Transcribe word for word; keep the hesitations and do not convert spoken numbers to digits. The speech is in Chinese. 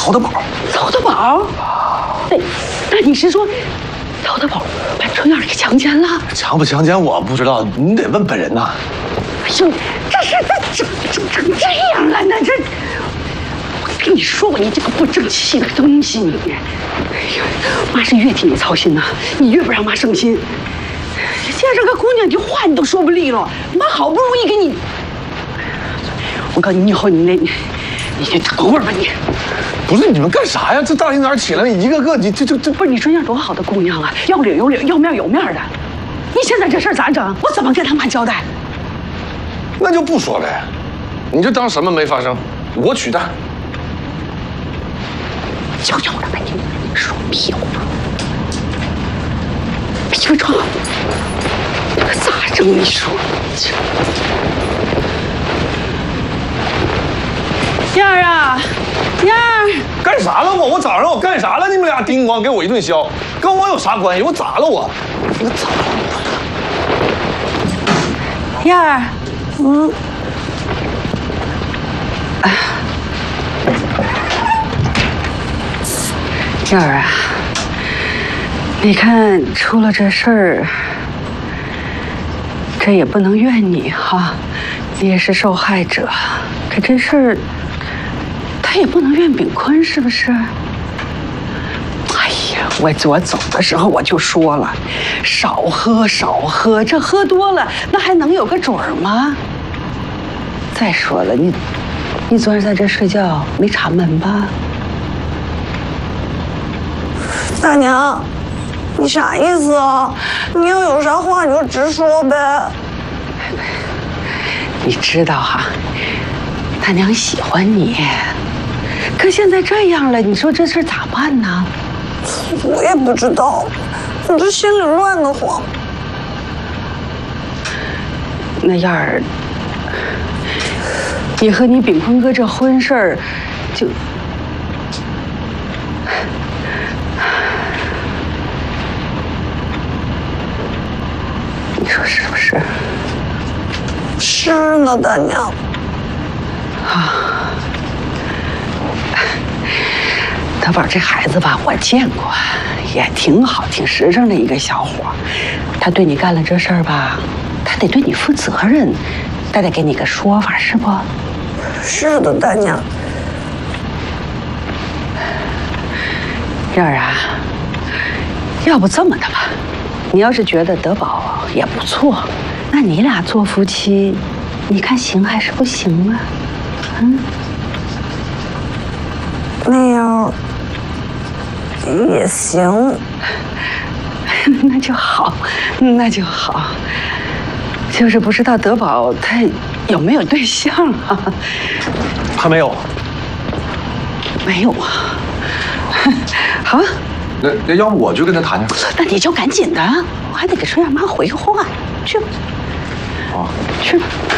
曹德宝。 曹德宝？那那你是说，曹德宝把春燕给强奸了？ 强不强奸我不知道，你得问本人呐。 哎呦，这是这整整成这样了，那这。 我跟你说过，你这个不争气的东西，你！哎呀，妈是越替你操心呐，你越不让妈省心。见着个姑娘，你话你都说不利落，妈好不容易给你……我告诉你，你以后你那，你你先等会儿吧，你。 不是你们干啥呀？这大清早起来，一个个你这这这不是你春燕多好的姑娘啊，要脸有脸，要面有面的。你现在这事儿咋整？我怎么跟他妈交代？ 那就不说呗，你就当什么没发生，我取代。 悄悄的跟你说屁话，别装，这咋整？你说，燕儿啊，燕儿， 干啥了我？我早上我干啥了？你们俩叮咣给我一顿削，跟我有啥关系？我咋了我？我咋了？ 燕儿，嗯，哎。 燕儿啊，你看出了这事儿，这也不能怨你哈，你也是受害者。可这事儿，他也不能怨炳坤，是不是？哎呀，我我走的时候我就说了，少喝少喝，这喝多了那还能有个准儿吗？再说了，你你昨天在这睡觉没插门吧？ 大娘，你啥意思啊？你要有啥话你就直说呗。 你知道哈，大娘喜欢你，可现在这样了，你说这事咋办呢？ 我也不知道，我这心里乱得慌。 那燕儿，你和你炳坤哥这婚事儿，就。 你说是不是？ 是呢，大娘。 啊，德宝这孩子吧，我见过，也挺好，挺实诚的一个小伙。他对你干了这事儿吧，他得对你负责任，他得给你个说法，是不？ 是的，大娘。燕儿啊，要不这么的吧。 你要是觉得德宝也不错，那你俩做夫妻，你看行还是不行啊？嗯， 那样也行， 那就好，那就好。就是不知道德宝他有没有对象啊？ 还没有， 没有啊。好。 那那要不我就跟他谈谈？ 那你就赶紧的，我还得给春燕妈回个话，去吧。 啊， 去吧。